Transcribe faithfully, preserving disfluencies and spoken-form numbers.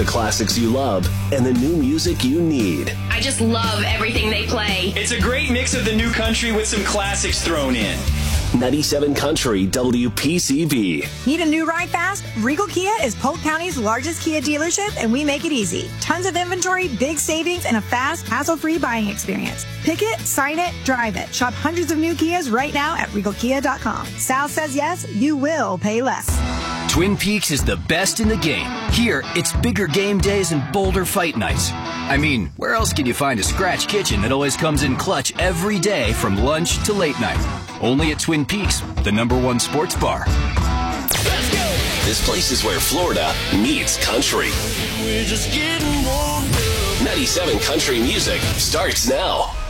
classics you love and the new music you need. I just love everything they play. It's a great mix of the new country with some classics thrown in. ninety-seven Country W P C V. Need a new ride fast? Regal Kia is Polk County's largest Kia dealership, and we make it easy. Tons of inventory, big savings, and a fast, hassle-free buying experience. Pick it, sign it, drive it. Shop hundreds of new Kias right now at regal kia dot com. Sal says yes, you will pay less. Twin Peaks is the best in the game. Here, it's bigger game days and bolder fight nights. I mean, where else can you find a scratch kitchen that always comes in clutch every day from lunch to late night? Only at Twin Peaks, the number one sports bar. Let's go! This place is where Florida meets country. We're just getting warmed up. ninety-seven Country Music starts now.